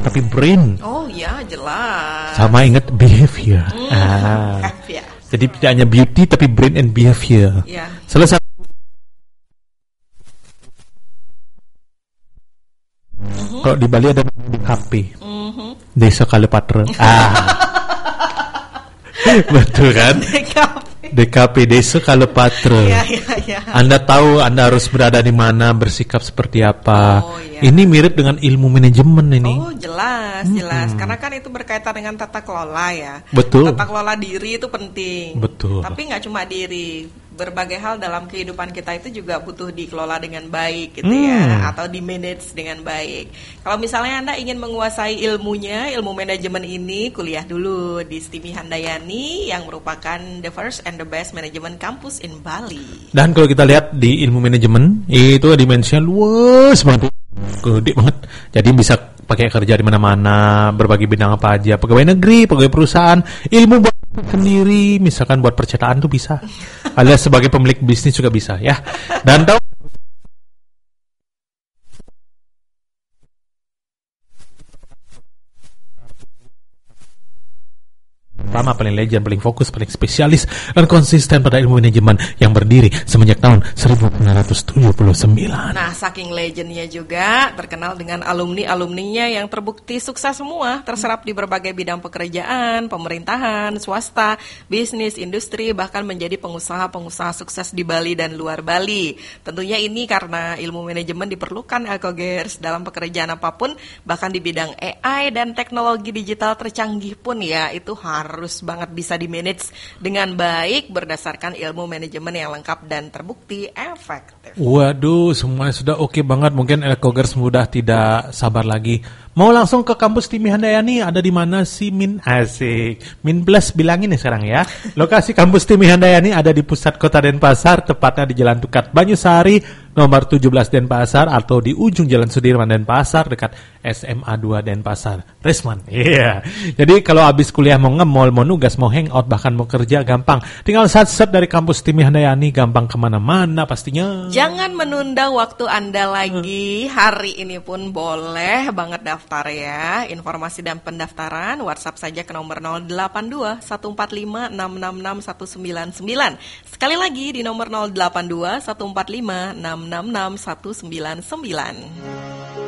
tapi brain. Oh ya, jelas. Sama ingat behavior. Ya. Jadi tidak hanya beauty tapi brain and behavior. Ya. Selesai. Kalau di Bali ada DKP. Desa Kalepatra. Betul kan? DKP Desa Kalepatra. Ya. Anda tahu Anda harus berada di mana, bersikap seperti apa. Ya. Ini mirip dengan ilmu manajemen ini. Oh, jelas. Karena kan itu berkaitan dengan tata kelola ya. Betul. Tata kelola diri itu penting. Betul. Tapi nggak cuma diri. Berbagai hal dalam kehidupan kita itu juga butuh dikelola dengan baik gitu ya, atau di-manage dengan baik. Kalau misalnya Anda ingin menguasai ilmu manajemen ini, kuliah dulu di STIMI Handayani yang merupakan the first and the best management campus in Bali. Dan kalau kita lihat di ilmu manajemen, itu dimensinya luas banget, gede banget. Jadi bisa pakai kerja di mana-mana, berbagai bidang apa aja, pegawai negeri, pegawai perusahaan, ilmu buat sendiri, misalkan buat percetakan tuh bisa. Alias sebagai pemilik bisnis juga bisa ya. Dan tahu pertama, paling legend, paling fokus, paling spesialis dan konsisten pada ilmu manajemen yang berdiri semenjak tahun 1979. Nah, saking legendnya juga terkenal dengan alumni-alumninya yang terbukti sukses semua, terserap di berbagai bidang pekerjaan, pemerintahan, swasta, bisnis, industri, bahkan menjadi pengusaha-pengusaha sukses di Bali dan luar Bali. Tentunya ini karena ilmu manajemen diperlukan Alkogers dalam pekerjaan apapun, bahkan di bidang AI dan teknologi digital tercanggih pun ya, itu harus banget bisa di-manage dengan baik berdasarkan ilmu manajemen yang lengkap dan terbukti efektif. Waduh, semuanya sudah oke banget. Mungkin Alkogers mudah tidak sabar lagi. Mau langsung ke kampus STIMI Handayani, ada di mana sih Min? Asik. Min Plus bilangin nih sekarang ya. Lokasi kampus STIMI Handayani ada di pusat kota Denpasar, tepatnya di Jalan Tukat Banyusari, nomor 17 Denpasar, atau di ujung Jalan Sudirman Denpasar, dekat SMA 2 Denpasar. Resman. Iya. Jadi kalau habis kuliah mau nge-mall, mau nugas, mau hangout, bahkan mau kerja, gampang. Tinggal sat-set dari kampus STIMI Handayani, gampang kemana-mana pastinya. Jangan menunda waktu Anda lagi. Hari ini pun boleh banget daftar ya. Informasi dan pendaftaran WhatsApp saja ke nomor 082 145 666 199. Sekali lagi di nomor 082 145 666 199.